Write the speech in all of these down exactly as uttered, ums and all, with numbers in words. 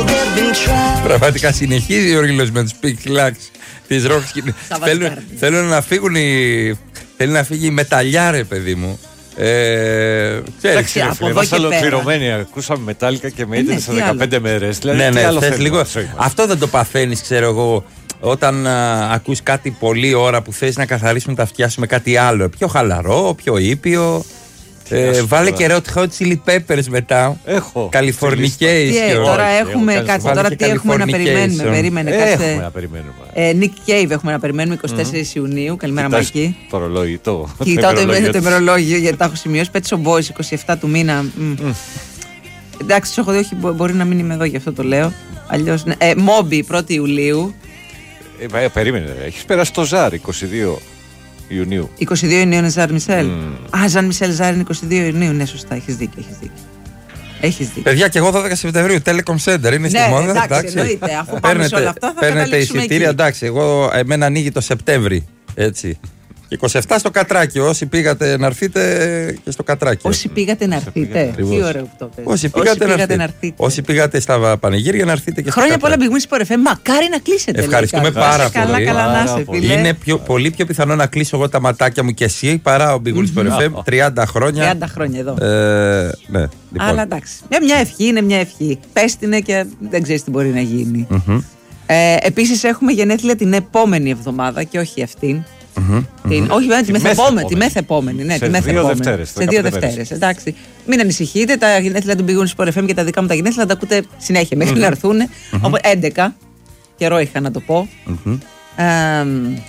Πραγματικά συνεχίζει ο ρίλος με τους Pixelax της rock σκηνής. Θέλουν, θέλουν να φύγουν οι... Θέλει να φύγει η μεταλλιά, ρε παιδί μου. Ε, ξέρεις, είμαστε ολοκληρωμένοι. Ακούσαμε μετάλλικα και με ήτανε σε δεκαπέντε μέρες. Δηλαδή, ναι, ναι, θες λίγο. Αυτό δεν το παθαίνεις, ξέρω εγώ, όταν α, ακούς κάτι πολλή ώρα που θες να καθαρίσουν τα αυτιά σου με κάτι άλλο. Πιο χαλαρό, πιο ήπιο. Ε, βάλε και Red Hot Chili Peppers μετά. Έχω. Californication. Τώρα έχουμε κάτι. Τώρα τι έχουμε να περιμένουμε. Περίμενε, έχουμε να περιμένουμε. Ε, Nick Cave έχουμε να περιμένουμε εικοστή τέσσερις Ιουνίου. Καλημέρα, Μαϊκή. Το ρολόγι, το. Κοιτάω το ημερολόγιο γιατί τα έχω σημειώσει. Pet Shop Boys εικοστή εβδόμη του μήνα. Εντάξει, του έχω δει, όχι, μπορεί να μην είμαι εδώ, γι' αυτό το λέω. Αλλιώς. Μόμπι πρώτη Ιουλίου. Περίμενε, έχει περάσει το Ζάρ εικοστή δεύτερη Ιουνίου. εικοστή δεύτερη Ιουνίου είναι Ζαν Μισελ. Mm. Α, Ζαν Μισελ Ζάρ είναι εικοστή δεύτερη Ιουνίου. Ναι, σωστά, έχεις δίκιο. Έχεις δίκιο. Έχεις δίκιο. Παιδιά, και εγώ δώδεκα Σεπτεμβρίου, Telecom Center είναι στη ναι, μόδα. Εντάξει, εντάξει. εννοείται. Αφού πάμε σε όλα αυτά, θα παίρνετε εισιτήρια, εντάξει. Εγώ, εμένα ανοίγει το Σεπτέμβρη. Έτσι. εικοστή εβδόμη στο Κατράκι. Όσοι πήγατε να έρθετε και στο Κατράκι. Όσοι πήγατε να έρθετε. Τι ωραίο που το πες. Όσοι πήγατε, Όσοι πήγατε να έρθετε. Όσοι πήγατε στα πανηγύρια να έρθετε και στο Χρόνια πολλά Big Wings Sport εφ εμ. Μακάρι να κλείσετε. Ευχαριστούμε πάρα καλά, πολύ. Καλά, καλά, να σε, είναι πιο, πολύ πιο πιθανό να κλείσω εγώ τα ματάκια μου και εσύ παρά ο Big Wings Sport εφ εμ. τριάντα χρόνια. τριάντα χρόνια εδώ. Ε, ναι, λοιπόν. Αλλά εντάξει. Μια, μια ευχή είναι μια ευχή. Πες την και δεν ξέρεις τι μπορεί να γίνει. Mm-hmm. Ε, επίσης έχουμε γενέθλια την επόμενη εβδομάδα και όχι αυτήν. Mm-hmm, την, mm-hmm. Όχι, βέβαια, τη μεθεπόμενη. Τη μεθεπόμενη, ναι, σε τη δύο Δευτέρες. Σε δύο Δευτέρες. Εντάξει. Μην ανησυχείτε, τα γενέθλια του Big Wings Sport εφ εμ και τα δικά μου τα γενέθλια θα τα ακούτε συνέχεια μέχρι mm-hmm. να έρθουν. Mm-hmm. Οπότε έντεκα. Καιρό είχα να το πω. Mm-hmm. Ε,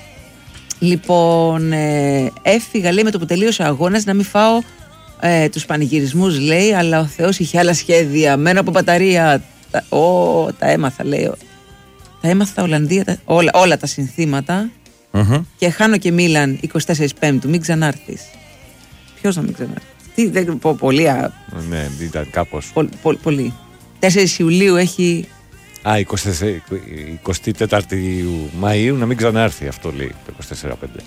λοιπόν, ε, έφυγα λέει με το που τελείωσε ο αγώνας να μην φάω ε, τους πανηγυρισμούς, λέει, αλλά ο Θεός είχε άλλα σχέδια. Μένω από μπαταρία. Τα, ό, τα έμαθα, λέει. Τα έμαθα Ολλανδία, τα, όλα, όλα τα συνθήματα. Mm-hmm. Και χάνω και Μίλαν εικοστή τέταρτη Πέμπτου. Μην ξανάρθεις. Ποιος να μην ξανάρθει? Τι, δεν πω πολύ. Α... Ναι, ήταν κάπως. Πο, πο, πολύ. τέσσερις Ιουλίου έχει. Α, εικοστή τέταρτη Μαΐου να μην ξανάρθει, αυτό λέει το είκοσι τέσσερα πέντε.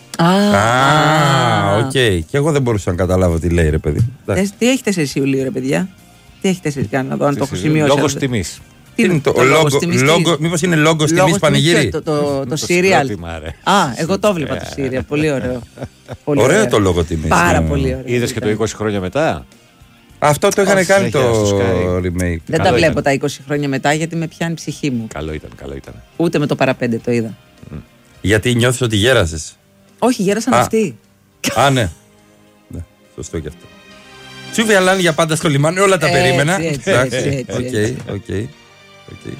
Α, οκ. Και εγώ δεν μπορούσα να καταλάβω τι λέει, ρε παιδί. Τι έχει τέσσερις Ιουλίου, ρε παιδιά? Τι έχει τέσσερις, κάνω να δω αν το έχω σημειώσει. Λόγος τιμής. Τι είναι το, το λόγο, λόγο, μήπως είναι λόγος τιμής πανηγύρι? Το, το, το σύριαλ. Α, εγώ το βλέπα το σύριαλ. Πολύ ωραίο. Πολύ ωραίο το λόγο τιμής. Πάρα πολύ ωραίο. Είδες και το είκοσι χρόνια μετά? Αυτό το είχαν κάνει το remake. Δεν τα βλέπω τα είκοσι χρόνια μετά γιατί με πιάνει η ψυχή μου. Καλό ήταν, καλό ήταν. Ούτε με το παραπέντε το είδα. Γιατί νιώθεις ότι γέρασες? Όχι, γέρασαν αυτοί. Α, ναι. Σωστό και αυτό. Τσούβι Αλάν για πάντα στο λιμάνι, όλα τα περίμενα. Έτσι, έτσι, έτσι. Οκ, οκ. Okay.